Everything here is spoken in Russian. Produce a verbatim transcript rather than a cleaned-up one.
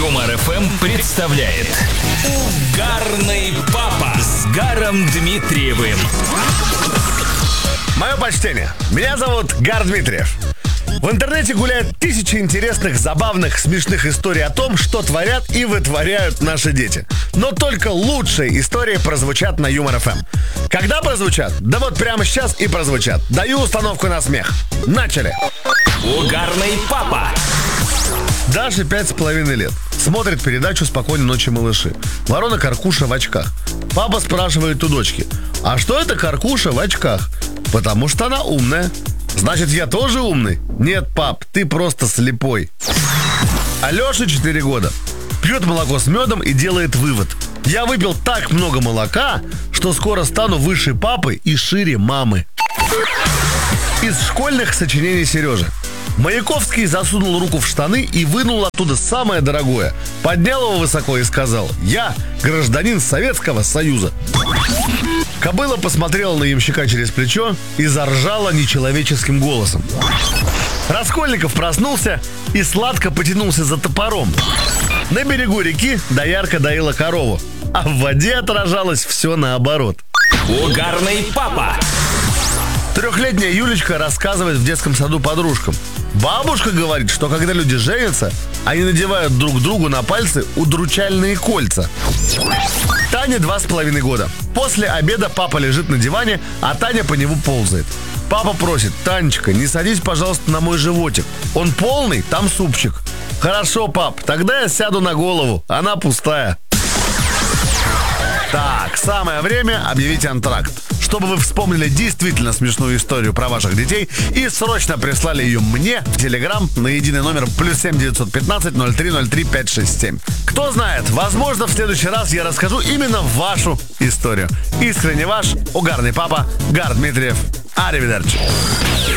Юмор эф эм представляет Угарный папа с Гаром Дмитриевым. Мое почтение. Меня зовут Гар Дмитриев. В интернете гуляют тысячи интересных, забавных, смешных историй о том, что творят и вытворяют наши дети. Но только лучшие истории прозвучат на Юмор эф эм. Когда прозвучат? Да вот прямо сейчас и прозвучат. Даю установку на смех. Начали. Угарный папа. Даше пять с половиной лет. Смотрит передачу «Спокойной ночи, малыши». Ворона Каркуша в очках. Папа спрашивает у дочки: а что это Каркуша в очках? Потому что она умная. Значит, я тоже умный? Нет, пап, ты просто слепой. Алёше четыре года. Пьет молоко с медом и делает вывод: я выпил так много молока, что скоро стану выше папы и шире мамы. Из школьных сочинений Сережи. Маяковский засунул руку в штаны и вынул оттуда самое дорогое. Поднял его высоко и сказал: я гражданин Советского Союза. Кобыла посмотрела на ямщика через плечо и заржала нечеловеческим голосом. Раскольников проснулся и сладко потянулся за топором. На берегу реки доярка доила корову, а в воде отражалось все наоборот. Угарный папа. Трехлетняя Юлечка рассказывает в детском саду подружкам: бабушка говорит, что когда люди женятся, они надевают друг другу на пальцы удручальные кольца. Тане два с половиной года. После обеда папа лежит на диване, а Таня по нему ползает. Папа просит: Танечка, не садись, пожалуйста, на мой животик. Он полный, там супчик. Хорошо, пап, тогда я сяду на голову, она пустая. Так, самое время объявить антракт, чтобы вы вспомнили действительно смешную историю про ваших детей и срочно прислали ее мне в Телеграм на единый номер плюс семь девятьсот пятнадцать ноль три ноль три пять шесть семь. Кто знает, возможно, в следующий раз я расскажу именно вашу историю. Искренне ваш угарный папа Гар Дмитриев. Аривидерчи.